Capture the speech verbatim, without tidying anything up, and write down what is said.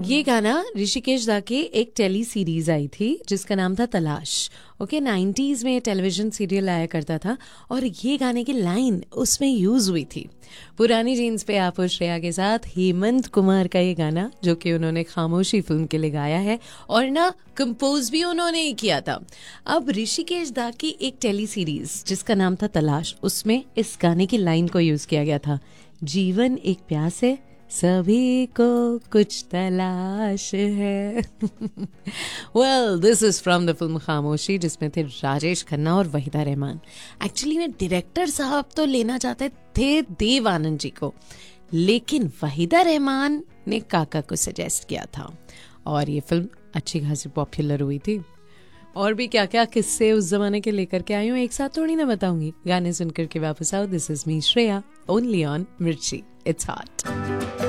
ये गाना ऋषिकेश दा की एक टेली सीरीज आई थी जिसका नाम था तलाश। ओके, नाइन्टीज में टेलीविजन सीरियल आया करता था और ये गाने की लाइन उसमें यूज हुई थी। पुरानी जीन्स पे आप और श्रेया के साथ हेमंत कुमार का ये गाना, जो कि उन्होंने खामोशी फिल्म के लिए गाया है और ना कंपोज भी उन्होंने ही किया था। अब ऋषिकेश दा की एक टेली सीरीज जिसका नाम था तलाश, उसमें इस गाने की लाइन को यूज किया गया था, जीवन एक प्यास है, सभी को कुछ तलाश है। Well, this is from the film खामोशी, जिसमें थे राजेश खन्ना और वहीदा रहमान। एक्चुअली में डायरेक्टर साहब तो लेना चाहते थे देव आनंद जी को, लेकिन वहीदा रहमान ने काका को सजेस्ट किया था और ये फिल्म अच्छी खासी पॉपुलर हुई थी। और भी क्या क्या किस्से उस जमाने के लेकर के आई हूँ, एक साथ थोड़ी ना बताऊंगी। गाने सुनकर के वापस आओ। This is me Shreya, only on मिर्ची, इट्स हॉट।